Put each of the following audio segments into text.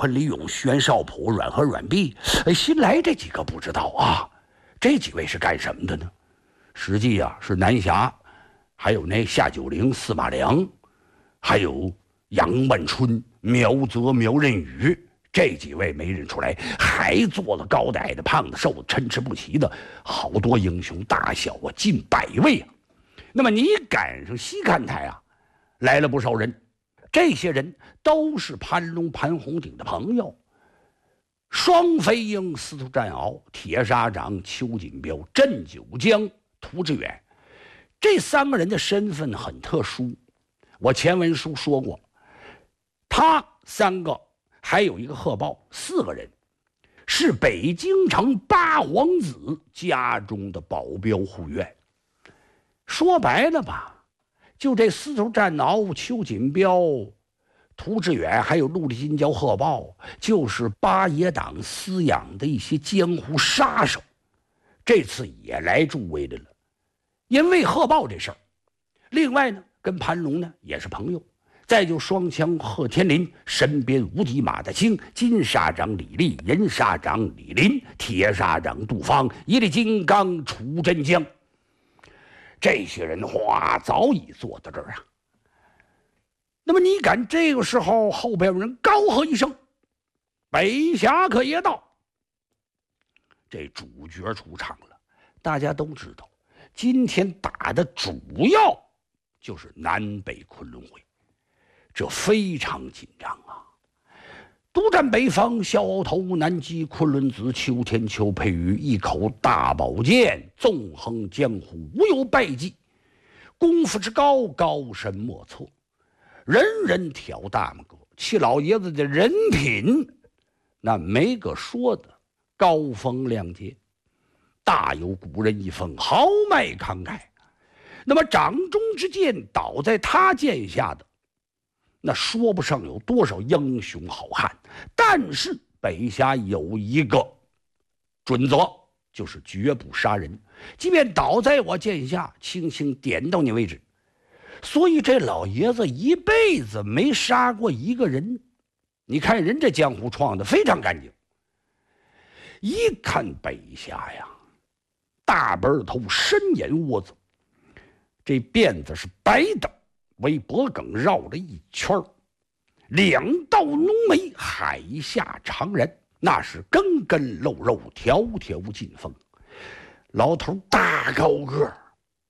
昆里勇、徐元少普、阮和阮弼，新来这几个不知道啊。这几位是干什么的呢？实际啊是南侠，还有那夏九龄、司马良，还有杨万春、苗泽、苗任宇，这几位没认出来，还做了高的矮的、胖的瘦的、参差不齐的好多英雄，大小啊近100位啊。那么你赶上西看台啊，来了不少人，这些人都是潘龙、潘洪鼎的朋友。双飞鹰、司徒战鳌、铁砂掌、邱锦标、镇九江、涂志远，这3个人的身份很特殊。我前文书说过，他3个还有一个贺豹，4个人是北京城8皇子家中的保镖护院。说白了吧，就这司徒战鳌、邱锦标、涂志远还有陆地金交贺豹，就是八爷党饲养的一些江湖杀手，这次也来助威的了。因为贺豹这事儿，另外呢，跟潘龙呢也是朋友。再就双枪贺天林，身边无敌马大兴，金沙掌李立，银沙掌李林，铁沙掌杜方，一力金刚楚真江。这些人哇，早已坐到这儿啊。那么你敢这个时候后边有人高喝一声：“北侠客爷到！”这主角出场了。大家都知道，今天打的主要就是南北昆仑会，这非常紧张啊。独占北方，小鳌头，南击昆仑子，秋天邱佩瑜，一口大宝剑，纵横江湖，无有败绩。功夫之高，高深莫测。人人挑大拇哥，其老爷子的人品那没个说的，高风亮节，大有古人一风，豪迈慷慨。那么掌中之剑倒在他剑下的，那说不上有多少英雄好汉，但是北侠有一个准则，就是绝不杀人，即便倒在我剑下，轻轻点到你为止。所以这老爷子一辈子没杀过一个人。你看人这江湖创的非常干净。一看北侠呀，大背头，深眼窝子，这辫子是白的，为脖梗绕了一圈，2道浓眉，海下长髯，那是根根露肉，条条进风。老头大高个儿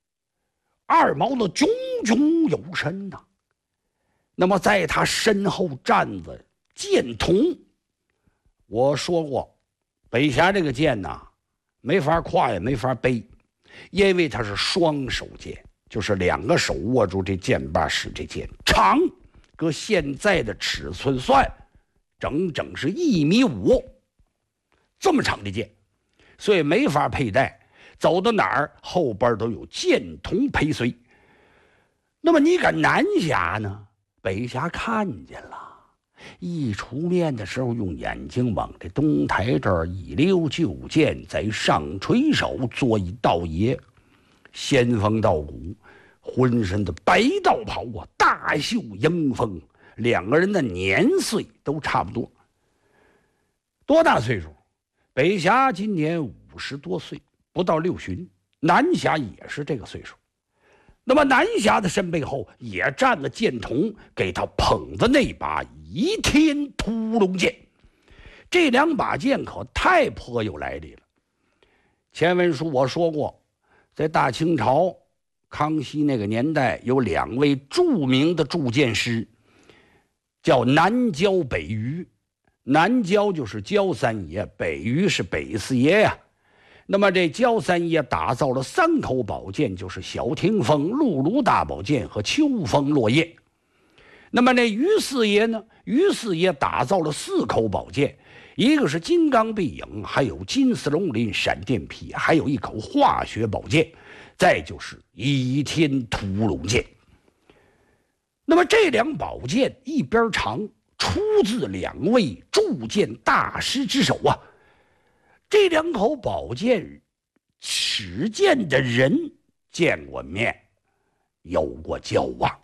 ，2毛的炯炯有神呐。那么在他身后站着剑童。我说过，北侠这个剑呐，没法挎也没法背，因为它是双手剑，就是2个手握住这剑把使这剑，长搁现在的尺寸算，整整是1.5米，这么长的剑，所以没法佩戴。走到哪儿后边都有剑童陪随。那么你敢南侠呢？北侠看见了，一出面的时候用眼睛往这东台这儿一溜，就见在上垂手坐一道爷，仙风道骨，浑身的白道袍啊，大袖迎风，2个人的年岁都差不多。多大岁数？北侠今年50多岁，不到6旬，南侠也是这个岁数。那么南侠的身背后也站了剑童，给他捧的那把倚天屠龙剑。这2把剑可太颇有来历了。前文书我说过，在大清朝康熙那个年代，有2位著名的铸剑师，叫南郊、北余。南郊就是焦三爷，北余是北四爷呀。那么这焦三爷打造了3口宝剑，就是小霆锋、陆卢大宝剑和秋风落叶。那么那于四爷呢？于四爷打造了4口宝剑，一个是金刚碧影，还有金丝龙鳞、闪电劈，还有1口化学宝剑，再就是倚天屠龙剑。那么这2宝剑一边长，出自2位铸剑大师之手啊。这2口宝剑持剑的人见过面，有过交往，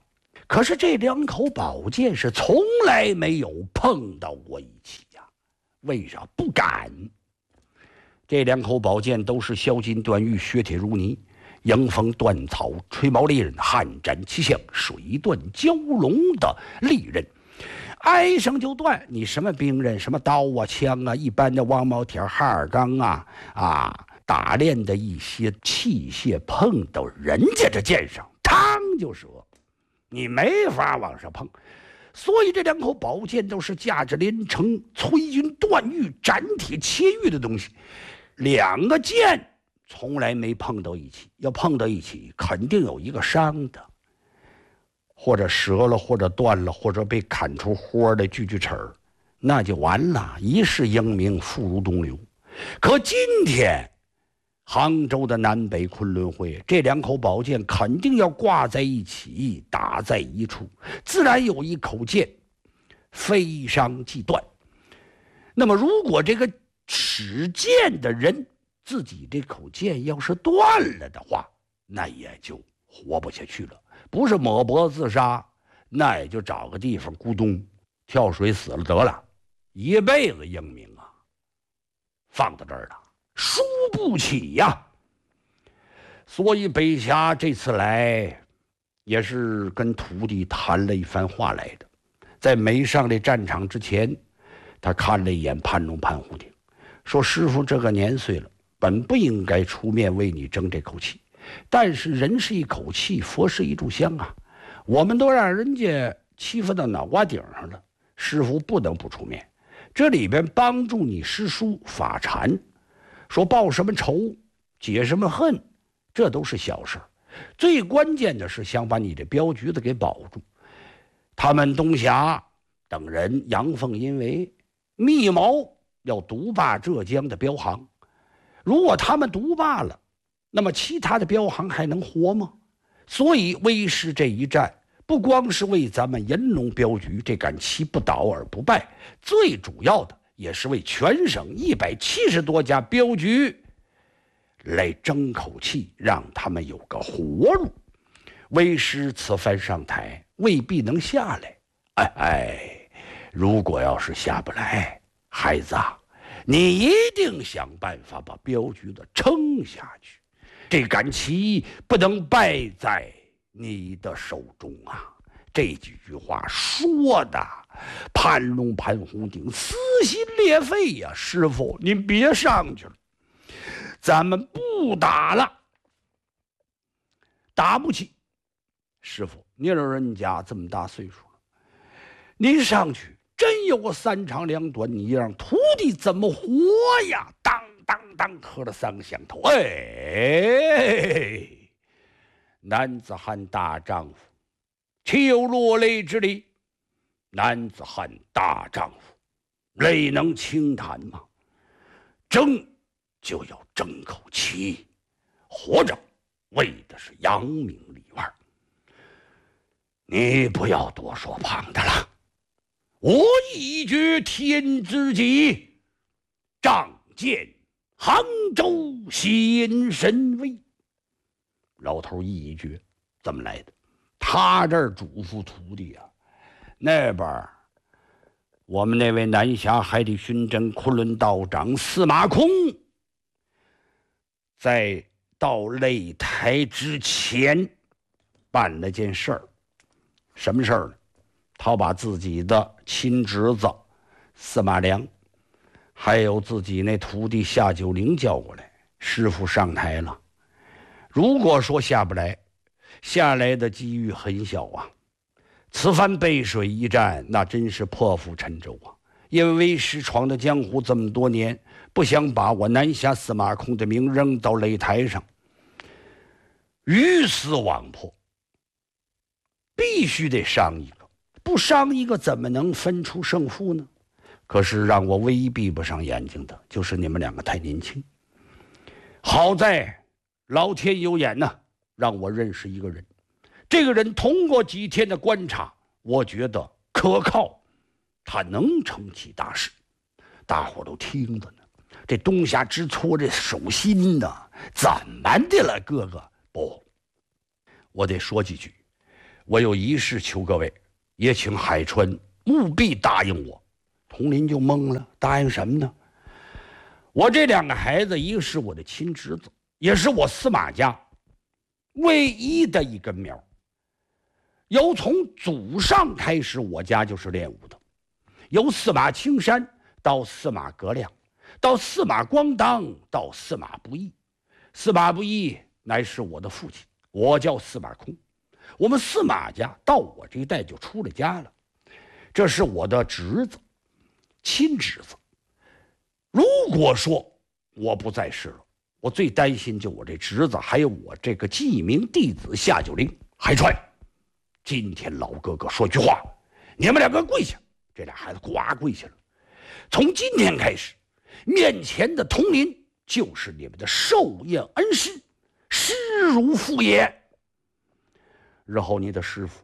可是这两口宝剑是从来没有碰到过一起呀。为啥不敢？这两口宝剑都是削金断玉，削铁如泥，迎风断草，吹毛利刃，悍斩气象，水断蛟龙的利刃。挨上就断，你什么兵刃、什么刀啊、枪啊，一般的王毛铁、哈尔钢打炼的一些器械，碰到人家这剑上，嘡就折，你没法往上碰。所以这两口宝剑都是价值连城、摧金断玉、斩铁切玉的东西。两个剑从来没碰到一起，要碰到一起，肯定有一个伤的。或者折了，或者断了，或者被砍出豁的锯齿儿，那就完了，一世英名，付如东流。可今天杭州的南北昆仑会，这两口宝剑肯定要挂在一起，打在一处，自然有一口剑非伤即断。那么如果这个持剑的人自己这口剑要是断了的话，那也就活不下去了。不是抹脖自杀，那也就找个地方咕咚跳水死了得了，一辈子英名啊，放到这儿了，输不起呀。所以北侠这次来，也是跟徒弟谈了一番话来的。在没上这战场之前，他看了一眼潘龙潘虎鼎，说：“师傅这个年岁了，本不应该出面为你争这口气。但是人是一口气，佛是一炷香啊，我们都让人家欺负到脑瓜顶上了，师傅不能不出面。这里边帮助你师叔法禅，说报什么仇，解什么恨，这都是小事，最关键的是想把你这镖局子给保住。他们东峡等人阳奉阴违，密谋要独霸浙江的镖行，如果他们独霸了，那么其他的镖行还能活吗？所以威师这一战，不光是为咱们银龙镖局这杆旗不倒而不败，最主要的也是为全省170多家镖局来争口气，让他们有个活路。威师此番上台，未必能下来。如果要是下不来，孩子啊，你一定想办法把镖局的撑下去。这杆旗不能败在你的手中啊！”这几句话说的潘龙潘虎鼎撕心裂肺呀！师傅，您别上去了，咱们不打了，打不起。师傅，您老人家这么大岁数了，您上去真有个3长2短，你让徒弟怎么活呀？当当当，磕了3个响头。男子汉大丈夫，岂有落泪之理？男子汉大丈夫，泪能轻弹吗？争就要争口气，活着为的是扬名立万。你不要多说旁的了，我一决天之极，仗剑杭州显神威。老头一决怎么来的？他这儿嘱咐徒弟啊，那边我们那位南峡海底巡侦昆仑道长司马空，在到擂台之前办了件事儿。什么事儿呢？他把自己的亲侄子司马良，还有自己那徒弟夏九龄叫过来，师傅上台了。如果说下不来，下来的机遇很小啊。此番背水一战，那真是破釜沉舟啊！因为为师闯的江湖这么多年，不想把我南峡司马空的名扔到擂台上，鱼死网破，必须得伤一个，不伤一个怎么能分出胜负呢？可是让我唯一闭不上眼睛的就是你们2个太年轻。好在老天有眼呐，让我认识一个人。这个人通过几天的观察，我觉得可靠，他能成起大事。大伙都听着呢。这东峡之错，这手心呢，怎么的了？哥哥，不，我得说几句。 我有一事求各位，也请海川务必答应我。佟林就懵了，答应什么呢？我这2个孩子，一个是我的亲侄子，也是我司马家唯一的一根苗。由从祖上开始，我家就是练武的，由司马青山到司马格亮，到司马光当，到司马不义。司马不义乃是我的父亲，我叫司马空。我们司马家到我这一代就出了家了。这是我的侄子，亲侄子。如果说我不在世了，我最担心就我这侄子，还有我这个记名弟子夏九龄、海川。今天老哥哥说句话，你们2个跪下。这俩孩子呱跪下了。从今天开始，面前的佟林就是你们的寿宴恩师，师如父也。日后你的师傅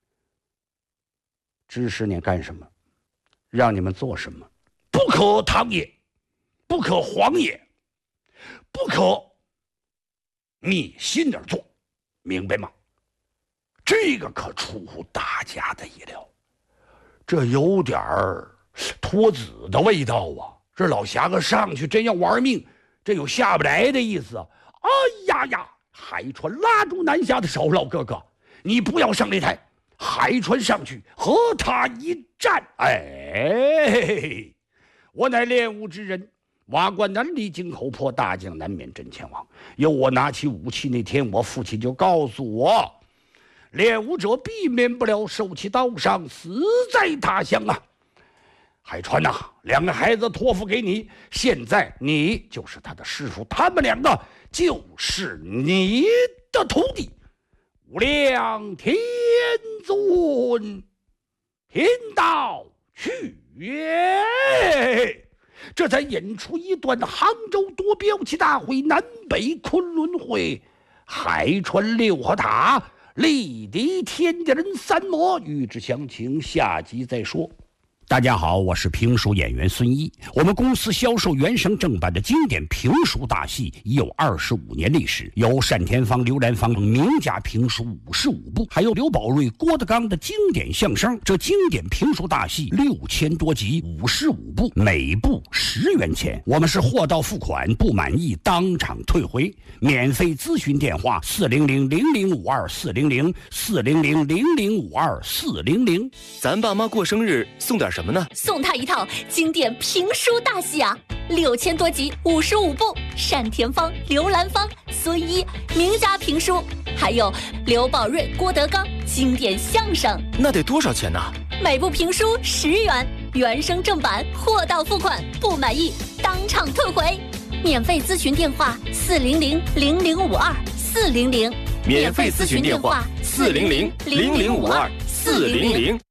指使你干什么，让你们做什么，不可唐也，不可黄也，不可逆心而做，明白吗？这个可出乎大家的意料，这有点托子的味道啊！这老侠客上去真要玩命，这有下不来的意思啊！哎呀呀！海川拉住南侠的手，老哥哥，你不要上擂台。海川上去和他一战，哎，我乃练武之人，瓦罐难离京口破，大将难免阵前往。由我拿起武器那天，我父亲就告诉我，练武者避免不了受其刀伤，死在他乡啊！海川呐，2个孩子托付给你，现在你就是他的师傅，他们2个就是你的徒弟。无量天尊，天道去也！这才演出一段杭州夺标旗大会、南北昆仑会、海川六合塔、力敌天地人3魔。欲知详情，下集再说。大家好，我是评书演员孙一。我们公司销售原声正版的经典评书大戏已有25年历史，有单田芳、刘兰芳名家评书55部，还有刘宝瑞、郭德纲的经典相声。这经典评书大戏6000多集，55部，每部10元钱。我们是货到付款，不满意当场退回。免费咨询电话400-0052-400，400-0052-400。 咱爸妈过生日送点什么呢？ 送他一套经典评书大戏啊，6000多集，55部，单田芳、刘兰芳、孙一名家评书，还有刘宝瑞、郭德纲经典相声。 那得多少钱呢？ 每部评书10元，原声正版，货到付款，不满意当场退回。免费咨询电话400-0052-400， 免费咨询电话400-0052-400。